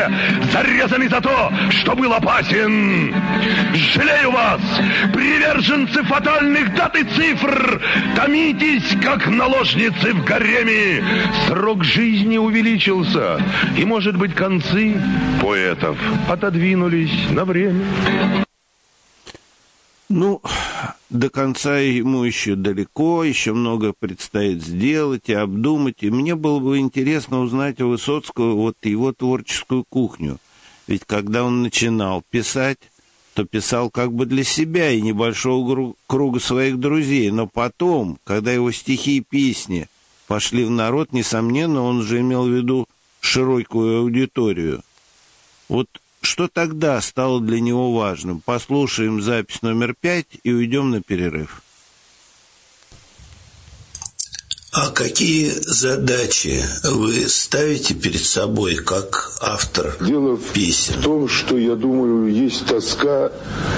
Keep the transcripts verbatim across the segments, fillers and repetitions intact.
тюрьме, зарезанный за то, что был опасен. Жалею вас, приверженцы фатальных дат и цифр, томитесь, как наложницы в гареме. Срок жизни увеличился, и, может быть, концы поэтов отодвинулись на время. Ну, до конца ему еще далеко, еще много предстоит сделать и обдумать. И мне было бы интересно узнать у Высоцкого вот его творческую кухню. Ведь когда он начинал писать, то писал как бы для себя и небольшого круга своих друзей. Но потом, когда его стихи и песни пошли в народ, несомненно, он уже имел в виду широкую аудиторию. Вот что тогда стало для него важным? Послушаем запись номер пять и уйдем на перерыв. А какие задачи вы ставите перед собой как автор Дело песен? в том, что, я думаю, есть тоска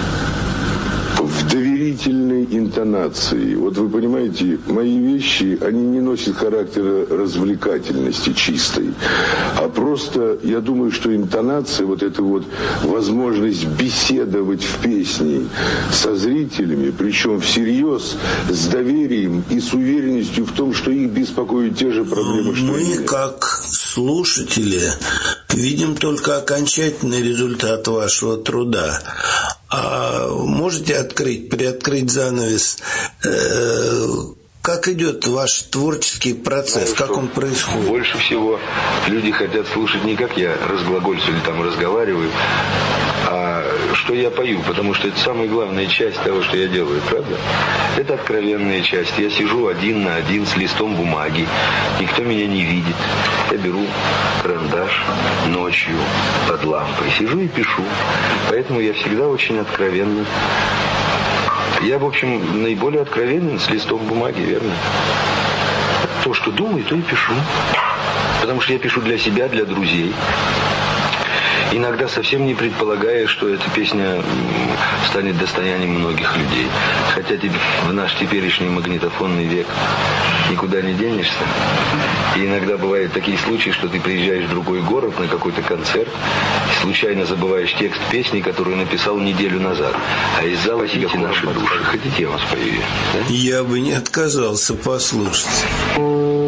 в доверительной интонации. Вот вы понимаете, мои вещи, они не носят характера развлекательности чистой, а просто, я думаю, что интонация, вот эта вот возможность беседовать в песне со зрителями, причем всерьез, с доверием и с уверенностью в том, что их беспокоят те же проблемы, что и Мы, меня. как слушатели, видим только окончательный результат вашего труда. А можете открыть, приоткрыть занавес, э, как идет ваш творческий процесс, как он происходит? Больше всего люди хотят слушать не как я разглагольствую или там разговариваю, а что я пою, потому что это самая главная часть того, что я делаю, правда? Это откровенная часть. Я сижу один на один с листом бумаги, никто меня не видит. Я беру карандаш ночью под лампой, сижу и пишу. Поэтому я всегда очень откровенный. Я, в общем, наиболее откровенен с листом бумаги, верно? То, что думаю, то и пишу. Потому что я пишу для себя, для друзей. Иногда совсем не предполагая, что эта песня станет достоянием многих людей. Хотя в наш теперешний магнитофонный век никуда не денешься. И иногда бывают такие случаи, что ты приезжаешь в другой город на какой-то концерт и случайно забываешь текст песни, которую написал неделю назад. А из зала сидите наши души. Хотите, я вам спою? Я бы не отказался послушать.